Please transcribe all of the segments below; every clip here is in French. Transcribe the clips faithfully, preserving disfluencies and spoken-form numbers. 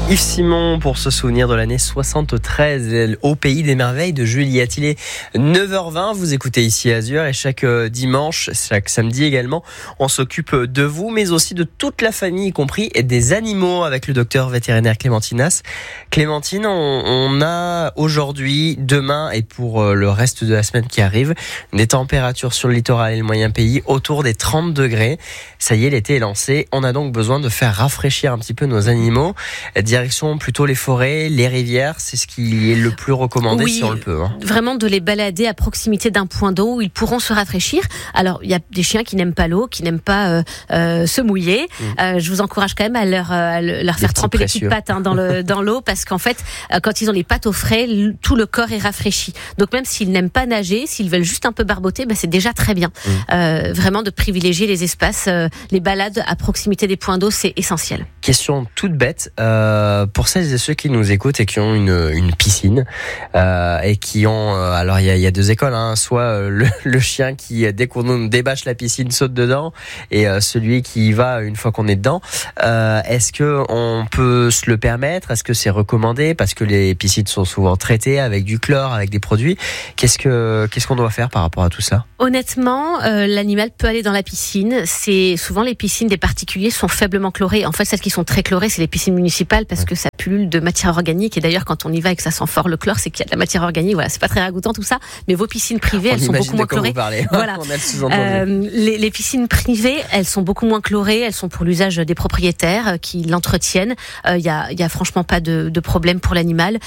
Yves Simon pour se souvenir de l'année soixante-treize au pays des merveilles de Juliette. Il est neuf heures vingt, vous écoutez ici Azur et chaque dimanche, chaque samedi également, on s'occupe de vous mais aussi de toute la famille, y compris des animaux avec le docteur vétérinaire Clémentine As. Clémentine, on, on a aujourd'hui, demain et pour le reste de la semaine qui arrive, des températures sur le littoral et le moyen pays autour des trente degrés. Ça y est, l'été est lancé. On a donc besoin de faire rafraîchir un petit peu nos animaux. Direction plutôt les forêts, les rivières, c'est ce qui est le plus recommandé oui, si on le peut. Hein. Vraiment de les balader à proximité d'un point d'eau où ils pourront se rafraîchir. Alors il y a des chiens qui n'aiment pas l'eau, qui n'aiment pas euh, euh, se mouiller. Mmh. Euh, je vous encourage quand même à leur, à leur faire tremper les petites pattes hein, dans, le, dans l'eau parce qu'en fait, euh, quand ils ont les pattes au frais, tout le corps est rafraîchi. Donc même s'ils n'aiment pas nager, s'ils veulent juste un peu barboter, bah, c'est déjà très bien. Mmh. Euh, vraiment de privilégier les espaces, euh, les balades à proximité des points d'eau, c'est essentiel. Question toute bête. Euh... Pour celles et ceux qui nous écoutent et qui ont une, une piscine euh, et qui ont, euh, alors il y a, y a deux écoles, hein, soit euh, le, le chien qui dès qu'on nous débâche la piscine saute dedans et euh, celui qui y va une fois qu'on est dedans. Euh, est-ce que on peut se le permettre? Est-ce que c'est recommandé parce que les piscines sont souvent traitées avec du chlore, avec des produits? Qu'est-ce que qu'est-ce qu'on doit faire par rapport à tout ça? Honnêtement, euh, l'animal peut aller dans la piscine. C'est souvent les piscines des particuliers sont faiblement chlorées. En fait, celles qui sont très chlorées, c'est les piscines municipales parce que ça pullule de matière organique. Et d'ailleurs, quand on y va et que ça sent fort le chlore, c'est qu'il y a de la matière organique. Voilà, c'est pas très ragoûtant tout ça. Mais vos piscines privées, on elles sont beaucoup moins chlorées. Voilà. On a le sous-entendu. Euh, les, les piscines privées, elles sont beaucoup moins chlorées. Elles sont pour l'usage des propriétaires euh, qui l'entretiennent. Il euh, y a, il y a franchement pas de, de problème pour l'animal.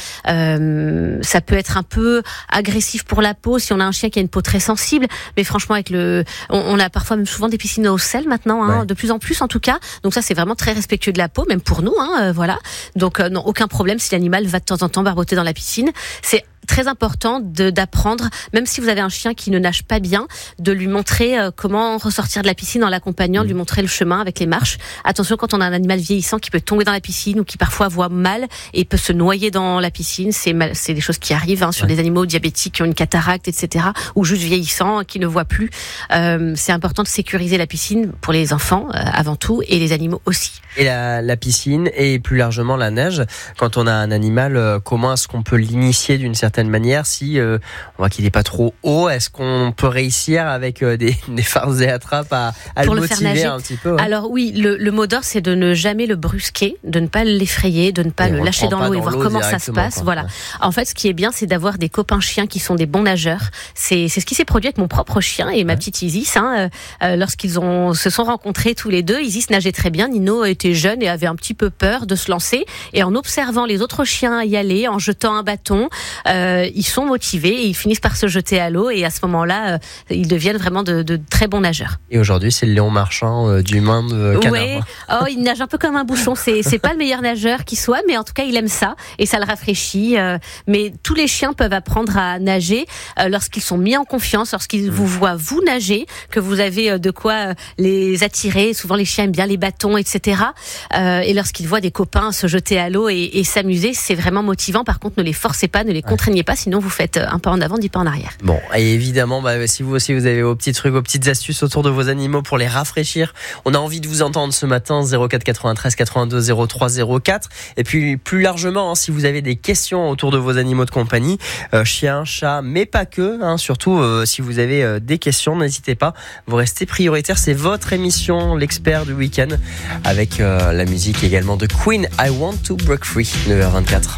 Euh, ça peut être un peu agressif pour la peau si on a un chien qui a une peau très sensible. Mais franchement, avec le, on, on a parfois même souvent des piscines au sel maintenant, hein, ouais. de plus en plus en tout cas. Donc ça, c'est vraiment très respectueux de la peau, même pour nous. Hein, euh, voilà. Donc euh, non, aucun problème si l'animal va de temps en temps barboter dans la piscine. C'est très important de, d'apprendre, même si vous avez un chien qui ne nage pas bien, de lui montrer euh, comment ressortir de la piscine en l'accompagnant, mmh. lui montrer le chemin avec les marches. Attention quand on a un animal vieillissant qui peut tomber dans la piscine ou qui parfois voit mal et peut se noyer dans la piscine, c'est, mal, c'est des choses qui arrivent hein, sur ouais. des animaux diabétiques qui ont une cataracte, et cetera, ou juste vieillissants qui ne voient plus. Euh, c'est important de sécuriser la piscine pour les enfants euh, avant tout et les animaux aussi. Et la, la piscine et plus largement la neige, quand on a un animal, euh, comment est-ce qu'on peut l'initier d'une certaine manière si euh, on voit qu'il n'est pas trop haut, est-ce qu'on peut réussir avec euh, des, des farces et attrapes à, à le, le motiver un petit peu ouais. Alors oui, le, le mot d'ordre c'est de ne jamais le brusquer, de ne pas l'effrayer, de ne pas et le lâcher dans l'eau et voir comment ça se passe. Quoi. Voilà. Ouais. En fait, ce qui est bien, c'est d'avoir des copains chiens qui sont des bons nageurs. C'est, c'est ce qui s'est produit avec mon propre chien et ma ouais. petite Isis. Hein, euh, lorsqu'ils ont se sont rencontrés tous les deux, Isis nageait très bien, Nino était jeune et avait un petit peu peur de se lancer. Et en observant les autres chiens y aller, en jetant un bâton, euh, ils sont motivés et ils finissent par se jeter à l'eau. Et à ce moment-là, euh, ils deviennent vraiment de, de très bons nageurs. Et aujourd'hui, c'est le Léon Marchand euh, du Main de Canard. Oui, oh, il nage un peu comme un bouchon. C'est, c'est pas le meilleur nageur qui soit, mais en tout cas, il aime ça et ça le rafraîchit. Euh, mais tous les chiens peuvent apprendre à nager euh, lorsqu'ils sont mis en confiance, lorsqu'ils mmh. vous voient vous nager, que vous avez euh, de quoi euh, les attirer. Souvent, les chiens aiment bien les bâtons, et cetera. Euh, et lorsqu'ils voient des copains se jeter à l'eau et, et s'amuser, c'est vraiment motivant. Par contre, ne les forcez pas, ne les contraignez pas, sinon vous faites un pas en avant, dix pas en arrière. Bon, et évidemment, bah, si vous aussi vous avez vos petits trucs, vos petites astuces autour de vos animaux pour les rafraîchir, on a envie de vous entendre ce matin, zéro quatre quatre-vingt-treize quatre-vingt-deux zéro trois zéro quatre. Et puis plus largement, hein, si vous avez des questions autour de vos animaux de compagnie, euh, chiens, chats, mais pas que, hein, surtout euh, si vous avez euh, des questions, n'hésitez pas, vous restez prioritaire. C'est votre émission, l'expert du week-end, avec euh, la musique également de Queen, I Want to Break Free, neuf heures vingt-quatre.